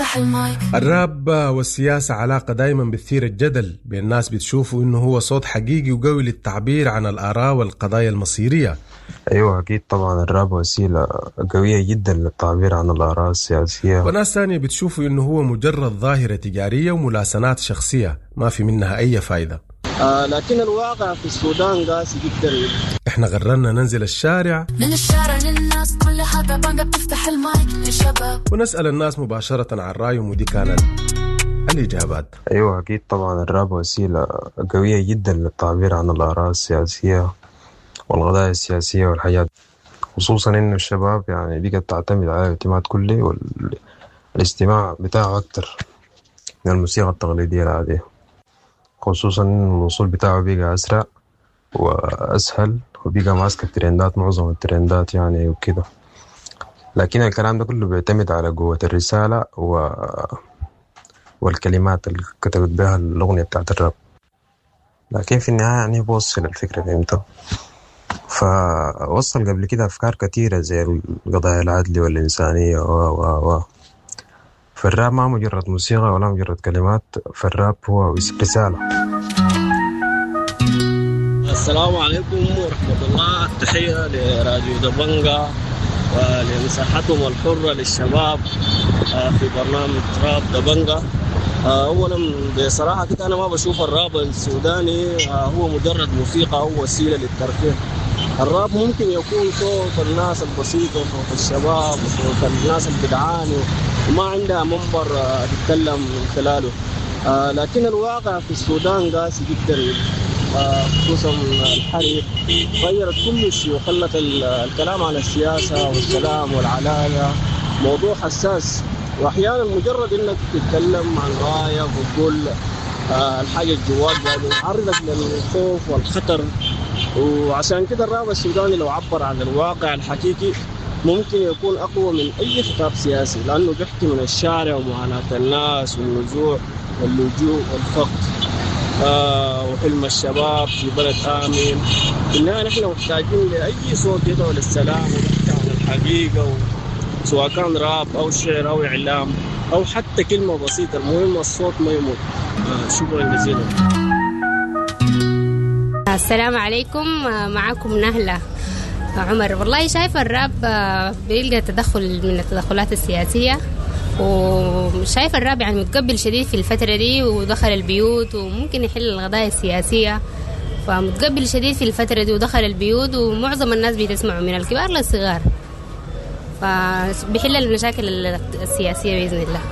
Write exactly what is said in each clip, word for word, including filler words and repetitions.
الراب والسياسة علاقة دايما بتثير الجدل بين الناس، بتشوفوا إنه هو صوت حقيقي وقوي للتعبير عن الآراء والقضايا المصيرية. أيوة أكيد طبعا، الراب وسيلة قوية جدا للتعبير عن الآراء السياسية. وناس ثانية بتشوفوا إنه هو مجرد ظاهرة تجارية وملاسنات شخصية ما في منها أي فايدة. آه لكن الواقع في السودان قاسي جدا. إحنا قررنا ننزل الشارع من الشارع للناس، كل حاجة بانجا بتفتح المايك للشباب ونسأل الناس مباشرة عن رأيهم، ودي كانت الإجابات. أيوة أكيد طبعا، الراب وسيلة قوية جدا للتعبير عن الآراء السياسية والقضايا السياسية والحياة، خصوصا إن الشباب يعني بقت تعتمد على الاعتماد كلي والاستماع بتاعه أكتر من الموسيقى التقليدية العادية، خصوصا إن الوصول بتاعه بقى أسرع وأسهل وبقى ماسك الترندات، معظم الترندات يعني وكده. لكن الكلام ده كله بيعتمد على قوة الرسالة و... والكلمات اللي كتبت بها الأغنية بتاعت الراب، لكن في النهاية يعني بوصل الفكرة فهمتها. فوصل قبل كده أفكار كتيرة زي القضايا العدل والإنسانية و و و فالراب ما مجرد موسيقى ولا مجرد كلمات، فالراب هو رسالة. السلام عليكم ورحمة الله، تحية لراديو دبنجا ولمساحتهم الحرة للشباب في برنامج راب دبنجا. أولا بصراحة كده أنا ما بشوف الراب السوداني هو مجرد موسيقى أو وسيلة للترفيه. الراب ممكن يكون صوت الناس البسيطة، صوت الشباب، صوت الناس اللي بتعاني وما عندها منبر تتكلم من خلاله. آه لكن الواقع في السودان قاسي جدا، آه خصوصا الحرب غيرت كل شيء وخلت الكلام عن السياسة والسلام والعدالة موضوع حساس، واحيانا مجرد انك تتكلم عن رايك وتقول آه الحاجة جواك يعني يعرضك للخوف والخطر. وعشان كده الراب السوداني لو عبر عن الواقع الحقيقي ممكن يكون أقوى من أي خطاب سياسي، لأنه بيحكي من الشارع ومعاناة الناس والنزوع واللجوء والفقر آه وحلم الشباب في بلد آمن. في النهاية نحن محتاجين لأي صوت يدعو للسلام ويحكي عن الحقيقة، سواء كان راب أو شعر أو إعلام أو حتى كلمة بسيطة، المهم الصوت ما يموت. آه شكرا جزيلا. السلام عليكم، معكم نهلة عمر. والله شايفة الراب بيلقى تدخل من التدخلات السياسية، وشايفة الراب يعني متقبل شديد في الفترة دي ودخل البيوت وممكن يحل القضايا السياسية، فمتقبل شديد في الفترة دي ودخل البيوت ومعظم الناس بيتسمعوا من الكبار للصغار، فبيحل المشاكل السياسية بإذن الله.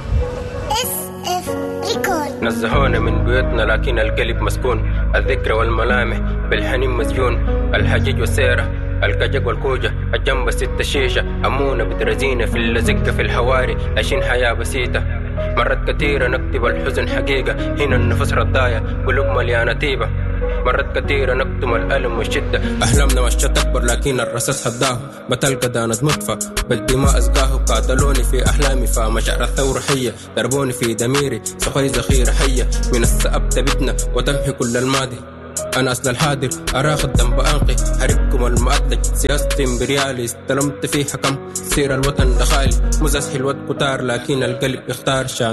نزهونا من بيوتنا لكن القلب مسكون، الذكرى والملامح بالحنين مسجون، الحجيج والسيرة الكجك والكوجة الجنب ست شيشة، أمونة بترزينا في اللزقة في الحواري، عايشين حياة بسيطة مرات كثيرة نكتب الحزن حقيقة، هنا النفس رداية قلوب مليانة طيبة، مرات كثيرة نكتم الألم والشدة، أحلامنا مشت أكبر لكن الرصاص هداه، بتلقى دانت مطفى بالدماء أزقاه، قاتلوني في أحلامي فمشاعر الثورة حية، ضربوني في ضميري صفي ذخيرة حية، من السأب تبتنا وتمحي كل الماضي، أنا أصل الحاضر أراخد ذنب أنقي، حربكم المؤدج سياستي بريالي، استلمت في حكم سير الوطن دخالي، مزسحي الوط كتار لكن القلب يختار شان